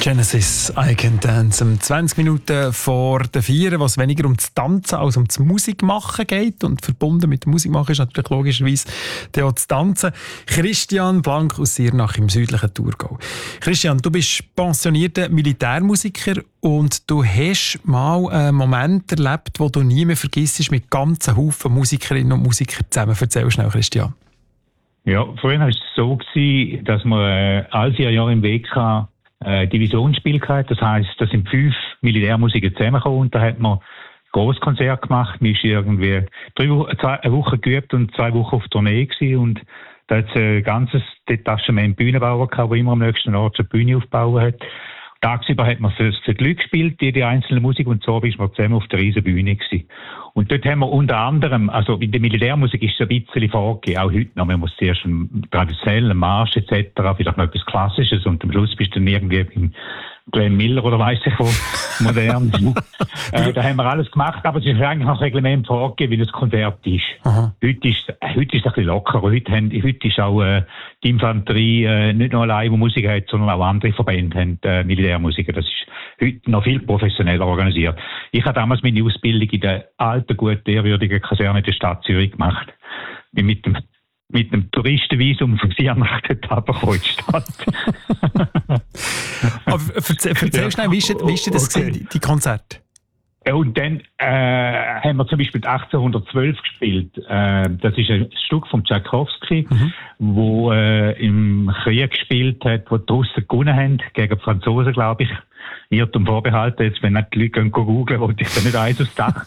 Genesis, I Can Dance. 20 Minuten vor der 4, was weniger um das Tanzen als um das Musikmachen geht. Und verbunden mit dem Musikmachen ist natürlich logischerweise auch das Tanzen. Christian Blank aus Siernach im südlichen Thurgau. Christian, du bist pensionierter Militärmusiker und du hast mal einen Moment erlebt, wo du nie mehr vergisst, mit ganzen Haufen Musikerinnen und Musikern zusammen. Erzähl schnell, Christian. Ja, früher war es so, dass wir alle 4 Jahre im WK Divisionsspiel gehabt. Das heisst, da sind 5 Militärmusiker zusammengekommen und da hat man Grosskonzert gemacht. Man ist irgendwie 1 Woche geübt und 2 Wochen auf Tournee gewesen und da hat es ein ganzes Detachement Bühnenbauer gehabt, der immer am nächsten Ort eine Bühne aufgebaut hat. Tagsüber hat man für die Leute gespielt, die einzelne Musik, und so ist man zusammen auf der riesen Bühne gewesen. Und dort haben wir unter anderem, also in der Militärmusik ist es ein bisschen vorgegeben, auch heute noch, man muss zuerst einen traditionellen Marsch etc., vielleicht noch etwas Klassisches und am Schluss bist du dann irgendwie im Glenn Miller oder weiss ich wo, modern. Da haben wir alles gemacht, aber es ist eigentlich noch Reglement vorgegeben, wie das Konzert ist. Heute ist es ein bisschen lockerer. Heute ist auch die Infanterie nicht nur allein, die Musik hat, sondern auch andere Verbände haben Militärmusiker. Das ist heute noch viel professioneller organisiert. Ich habe damals meine Ausbildung in der alten, guten, ehrwürdigen Kaserne der Stadt Zürich gemacht. Bin mit dem Touristenvisum von Siernach dort runtergekommen in die Stadt. Aber erzähl schnell, wie ist das gewesen, die Konzerte? Und dann haben wir zum Beispiel 1812 gespielt. Das ist ein Stück von Tchaikovsky, wo im Krieg gespielt hat, wo die Russen gewonnen haben, gegen die Franzosen, glaube ich. Irrtum vorbehalten, jetzt, wenn nicht die Leute googeln, wollte ich da nicht eins aufs Dach.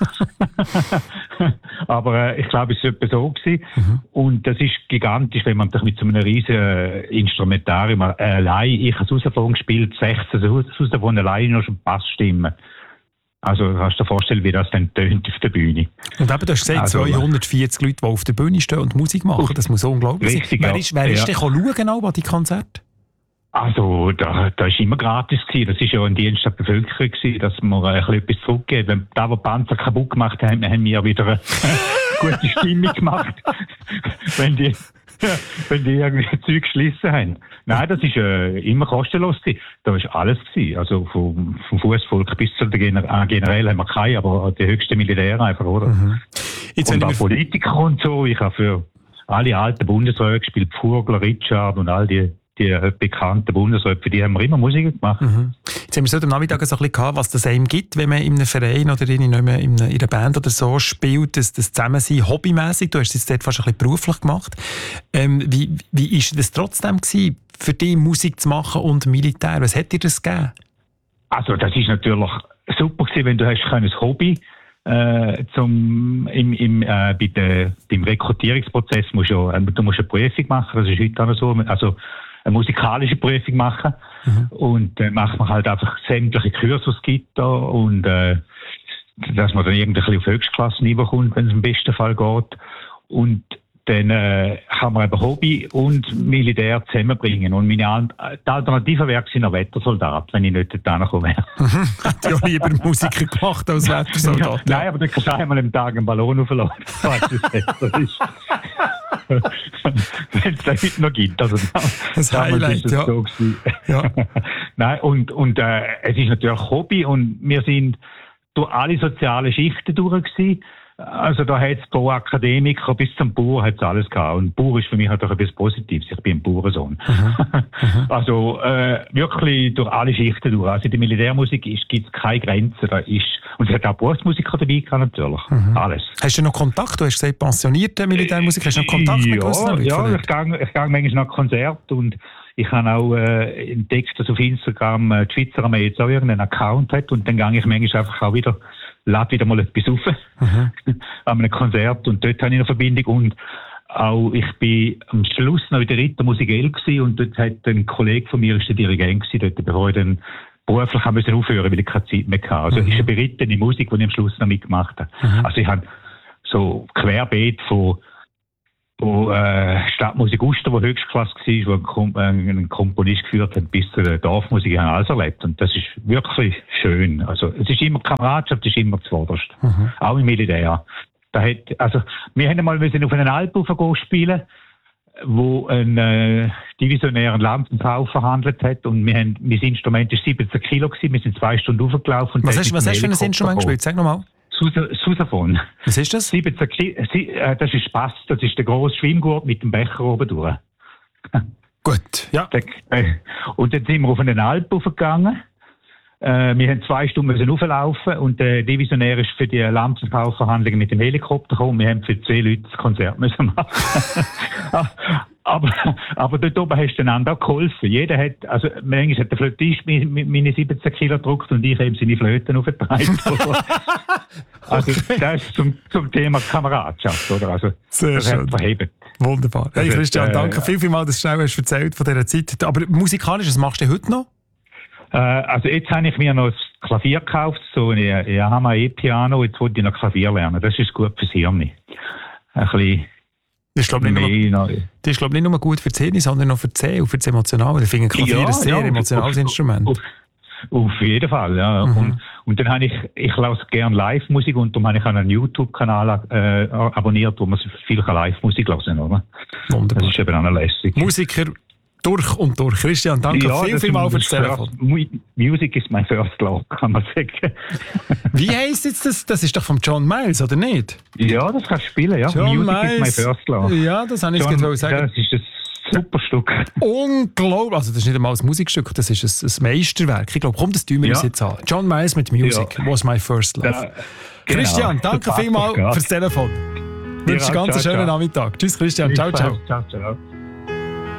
Aber ich glaube, es war etwa so gewesen. Und das ist gigantisch, wenn man sich mit so einem riesen Instrumentarium allein, ich habe Saxophon gespielt, 16 Saxophon allein noch schon Bassstimmen. Also kannst du dir vorstellen, wie das dann tönt auf der Bühne. Und eben, du hast gesagt, 240 Leute, die auf der Bühne stehen und Musik machen, das muss unglaublich sein. Wer ist denn schauen an die Konzerte? Also, da ist immer gratis gewesen. Das ist ja ein Dienst der Bevölkerung gewesen, dass wir ein bisschen etwas zurückgeben. Wenn da, wo die Panzer kaputt gemacht haben, haben wir wieder eine gute Stimmung gemacht. wenn die irgendwie Zeug geschlissen haben. Nein, das ist immer kostenlos gewesen. Da ist alles gewesen. Also vom Fußvolk bis zu den generell haben wir keine, aber die höchsten Militäre einfach, oder? Und auch Politiker und so. Ich habe für alle alten Bundesräte gespielt, Pfurgler, Richard und all die bekannten Bundesräte, für die haben wir immer Musik gemacht. Jetzt haben wir heute am Nachmittag so ein bisschen gehabt, was das einem gibt, wenn man in einem Verein oder in einer Band oder so spielt, das Zusammensein hobbymässig. Du hast es jetzt dort fast ein bisschen beruflich gemacht. Wie ist das trotzdem gewesen, für dich Musik zu machen und Militär? Was hat dir das gegeben? Also das ist natürlich super gewesen, wenn du hast ein Hobby beim Rekrutierungsprozess du musst eine Prüfung machen, das ist heute auch noch so, also eine musikalische Prüfung machen. Und dann macht man halt einfach sämtliche Kurse, die es gibt da, und dass man dann irgendwie auf Höchstklasse-Niveau kommt, wenn es im besten Fall geht. Und dann kann man eben Hobby und Militär zusammenbringen. Und die Alternative wäre ein Wettersoldat, wenn ich nicht dorthin gekommen wäre. Hätte ich auch lieber Musiker gemacht als Wettersoldat. Nein, aber dann kannst du einmal am Tag einen Ballon aufladen. Das ist wenn es das heute noch gibt. Also, das Highlight, ja. So ja. Nein, und es ist natürlich Hobby, und wir sind durch alle sozialen Schichten durch gewesen. Also da hat es pro Akademiker bis zum Bauer hat's alles gehabt. Und Bauer ist für mich natürlich etwas Positives. Ich bin ein Bauernsohn. Also wirklich durch alle Schichten durch. Also in der Militärmusik gibt es keine Grenzen. Und es hat auch Berufsmusiker dabei gehabt, natürlich. Alles. Hast du noch Kontakt? Du hast gesagt, pensionierte Militärmusiker. Hast du noch Kontakt mit gewissen Leuten? Ja, ich gehe manchmal nach Konzerten, und ich habe auch entdeckt, dass auf Instagram die Schweizer Armee jetzt auch irgendeinen Account hat, und dann gehe ich manchmal einfach auch lade wieder mal etwas auf an einem Konzert, und dort habe ich eine Verbindung. Und auch ich bin am Schluss noch in der Rittermusikell gewesen, und dort hat ein Kollege von mir, ist der Dirigent gewesen, dort, bevor ich dann beruflich aufhören musste, weil ich keine Zeit mehr hatte. Also es ist eine berittene Musik, die ich am Schluss noch mitgemacht habe. Also ich habe so querbeet von Stadtmusik Uster, die Höchstklasse war, wo ein Komponist geführt hat, bis zur Dorfmusik, ich habe alles erlebt. Und das ist wirklich schön. Also es ist immer Kameradschaft, es ist immer zuvorderst. Auch im Militär. Wir haben einmal auf einen Alp spielen. wo ein divisionären Landbau verhandelt hat und mein Instrument war 17 Kilo gewesen, wir sind 2 Stunden hochgelaufen. Was hast du für ein Instrument gespielt? Sag nochmal. Sousaphon. Was ist das? 17 Kilo, das ist Bass, das ist der grosse Schwimmgurt mit dem Becher oben durch. Gut, ja. Und dann sind wir auf einen Alp hochgegangen. Wir haben 2 Stunden rauflaufen und der Divisionär ist für die Landbauverhandlungen mit dem Helikopter gekommen. Wir haben für 2 Leute das Konzert müssen machen. aber dort oben hast du einander auch geholfen. Jeder hat, also manchmal hat der Flötist meine 17 Kilo gedruckt und ich habe ihm seine Flöten aufgetragen. Also das ist zum Thema Kameradschaft, oder? Also, sehr das schön. Verhebt. Wunderbar. Hey Christian, danke vielmals, dass du schnell hast erzählt von dieser Zeit. Aber musikalisch, was machst du heute noch? Also jetzt habe ich mir noch das Klavier gekauft, so ein Yamaha E-Piano, jetzt wollte ich noch Klavier lernen. Das ist gut fürs Hirn. Ein bisschen das ist, glaube ich, nicht nur gut für die Zähne, sondern auch für die Zähne und für das Emotionale. Ich finde Klavier ein sehr emotionales Instrument. Auf jeden Fall, ja. Und dann habe ich lasse gerne Live-Musik und darum habe ich einen YouTube-Kanal abonniert, wo man viel Live-Musik hören kann, oder? Wunderbar. Das ist eben auch lässig. Musiker durch und durch. Christian, danke vielmals für das Telefon. Music is my first love, kann man sagen. Wie heisst jetzt das? Das ist doch von John Miles, oder nicht? Ja, das kannst du spielen, ja. John Music Miles. is my first love. Ja, das habe ich jetzt sagen. Das ist ein super Stück. Unglaublich. Also das ist nicht einmal ein Musikstück, das ist ein Meisterwerk. Ich glaube, komm, das tun wir uns jetzt an. John Miles mit Music was my first love. Ja, genau. Christian, danke vielmals fürs Telefon. Ich wünsche dir einen ganz schönen Nachmittag. Tschüss Christian, ciao, ciao. Ciao, ciao.